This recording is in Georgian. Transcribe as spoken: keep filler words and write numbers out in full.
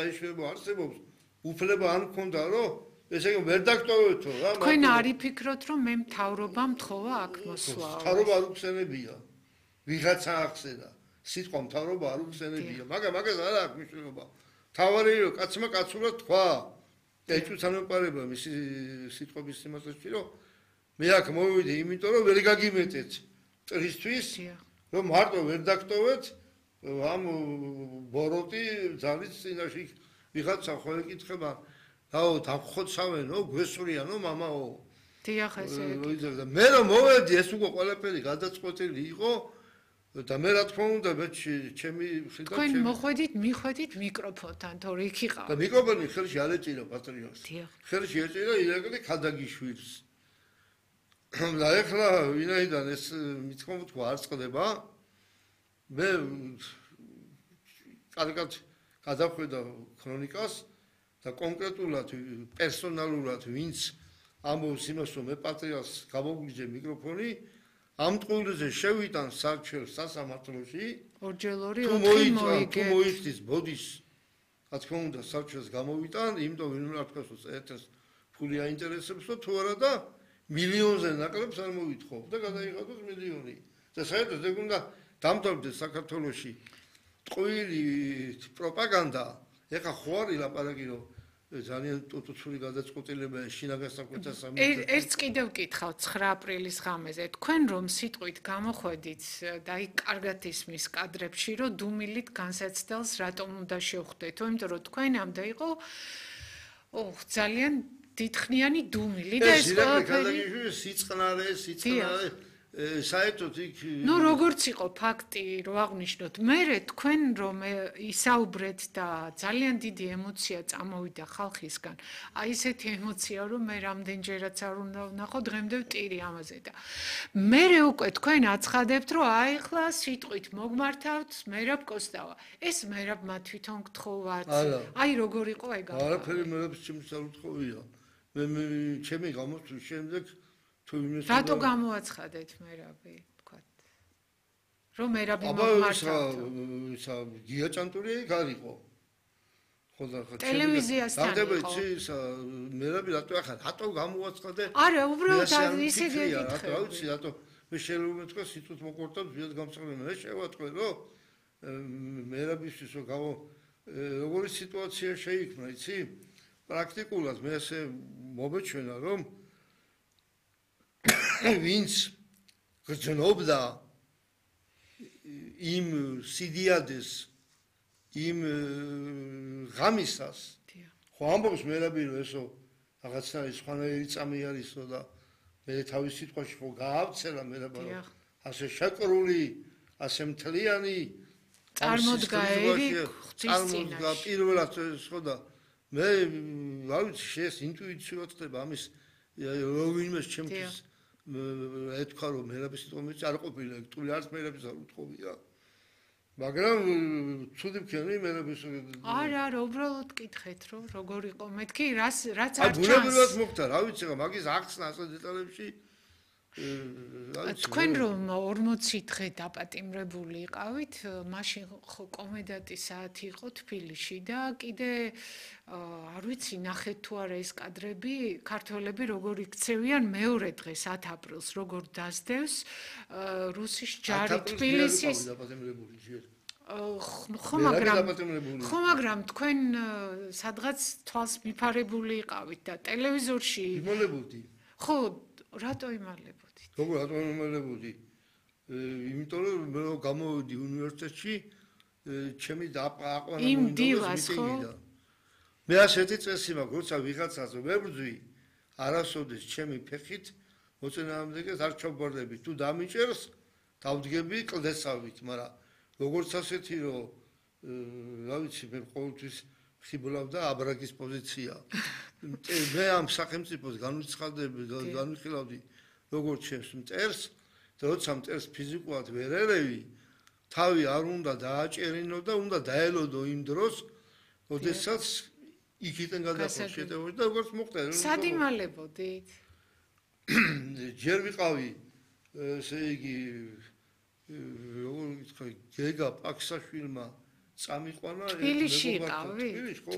დაიშვება არსებობს, უფლება არ მქონდა, რომ ესე იგი ვერ დაგტოვეთო რა. თქვენ არ იფიქროთ, რომ მე მთავრობა მთხოვა აქ მოსვლა. მთავრობა არ უხსენებია. ვიღაცა ახსენა. სიტყვა მთავრობა არ უხსენებია, მაგრამ მაგას არ აქვს მნიშვნელობა. თავარი რომ კაცმა კაცურად თქვა. ეჭვს ანეპარება მისი სიტყვების იმასში, რომ მე აქ მოვიდი, იმიტომ რომ ვერ გაგიმეტეთ წრისთვის, რომ მარტო ვერ დაგტოვეთ ამ ბოროტი ძალის წინაშე ვიღაცა ხო ეკითხება, რაო დაგხოცავენო, გვესვრიანო მამაო. დიახ, ესე ეკითხება. მე რომ მოვედი, ეს უკვე ყველაფერი გადაწყვეტილი იყო. და მე რა თქმა უნდა მე ჩემი ხედავ თქვენ მოხვედით მიხვედით მიკროფონთან თორე იქ იყავ და მიკროფონი ხელში არ ეჭირა პატრიოტს დიახ ხელში ეჭირა ირაკლი ხადაგიშვილი და ეხლა ვინაიდან ეს მithkom თქვა არ წყდება მე კარგად გადავხედა ქრონიკას და კონკრეტულად პერსონალურად ვინც ამბობს იმას რომ მე პატრიოტს გამოგვიძე მიკროფონი ამ ტყუილზე შევიტან საჩელს სასამართლოში ორჯერ ორი თუ ოთხი მოიგე თუ მოიხდის ბოდის რა თქმა უნდა საჩელს გამოვიტან იმიტომ ვინ უნდა თქვას რომ ეთერს ფული აინტერესებსო თუ არა და მილიონზე ნაკლებს არ მოვითხოვ და გადაიღადოს მილიონი და საერთოდ ეგ უნდა დამთავრდეს საქართველოში ტყუილი პროპაგანდა ეხა ხო არის ლაპარაკი რომ ძალიან ტუტուցული გადაწყვეტილება შინაგან საქმეთა სამინისტრო. ერთს კიდევ ვკითხავ ცხრა აპრილის ღამეზე. თქვენ რომ სიტყვით გამოხვედით და იქ კარგად ისმის კადრებში, რომ დუმილით განსაცდელს რატომ უნდა შევხვდეთო, იმიტომ რომ თქვენამდე იყო ოხ ძალიან დიდხნიანი დუმილი და ეს ყველაფერი სიწყნარე, სიწყნარე საერთოდ იქ ნუ როგორც იყო ფაქტი რომ აღნიშნოთ მე თქვენ რომ ისაუბრეთ და ძალიან დიდი ემოცია წამოვიდა ხალხისგან აი ესეთი ემოცია რომ მე რამდენჯერაც არ უნდა ვნახო დღემდე ვტირი ამაზე და მე უკვე თქვენ აცხადებთ რომ აი ხლა სიტყვით მოგმართავთ მერაბ კოსტავა ეს მერაბმა თვითონ გთხოვათ აი როგორ იყო ეგ არაფერი მერაბს ჩემს არ უთხოვია მე ჩემი გამოსვლის შემდეგ რატო გამოაცხადეთ მერაბი თქვათ რომ მერაბი მოგმართავთ ისა გიაჭანტური ეგ არისო ხო და ტელევიზიასთან იყო ისა მერაბი რატო ახლა რატო გამოაცხადე არა უბრალოდ ისე გეკითხე რა ვიცი რატო მე შეიძლება თქვა სიტყვით მოყორტავს ვიად გამსწრებული მე შევატყვე რომ მერაბისთვის რომ გავო როგორი სიტუაცია შეიქმნა იცი პრაქტიკულად მე ესე მომეჩვენა რომ ვინც გრძნობდა იმ სიდიადეს იმ ღამისას ხო ამბობს მერაბი რომ ესო რაღაცნაირი სხვანაირი წამი არისო და მე თავის სიტყვაში ხო გაავცელა მერაბა რომ ასე შეკრული ასე მთლიანი წარმოდგა ერი წარმოდგა პირველად ხო და მე რა ვიცი შეს ინტუიციად ხდება ამის როვინმეს ჩემთვის ეთქვა რომ მერაბის სიტყვა მეც არ ყოფილა ეგ თული არც მერაბის არ უთხოვია მაგრამ ცუდი მქონი მერაბის არა არა უბრალოდ კითხეთ რომ როგორ იყო მეთქი რაც რაც არ ჩანს ბუნებრივად მოხდა რა ვიცი რა მაგის აღხსნა ასე დეტალებში თქვენ რომ ორმოცი დღე დაპატიმრებული იყავით მაშინ ხო კომენდანტი საათი იყო თბილისში და კიდე არ ვიცი ნახეთ თუ არა ეს კადრები ქართველები როგორ იქცევიან მეორე დღეს ათ აპრილს როგორ დასდევს რუსის ჯარი თბილისის ხო მაგრამ ხო მაგრამ თქვენ სადღაც თვალს მიფარებული იყავით და ტელევიზორში იმალებოდი ხო რატო იმალებოდით? როგორ რატო იმალებოდი? იმიტომ რომ მე გამოვიდი უნივერსიტეტში, ჩემი დააყვანა იმ დილას ხო? მე ასეთი წესი მაქვს, როცა ვიღაცას ვებრძვი, არასოდეს ჩემი ფეხით, მოწინააღმდეგეს არ ჩავბარდები. თუ დამიჭერს, დავდგები კლდესავით, მაგრამ როგორც ასეთი რომ რა ვიცი, მე ყოველთვის ხიბლავდა აბრაგის პოზიცია. მე ამ სახელმწიფოს განვიცხადები, განვიხილავდი როგორც ჩემს მტერს, და როცა მტერს ფიზიკურად ვერ ერევი, თავი არ უნდა დააჭერინო და უნდა დაელოდო იმ დროს, როდესაც იქიდან გადაყო შეტევები და როგორც მოხდა. სად იმალებოდით? ჯერ ვიყავი, ესე იგი, როგორ ვიტყვი, გეგა პაქსაშვილმა წამიყვანა თბილისში იყავით?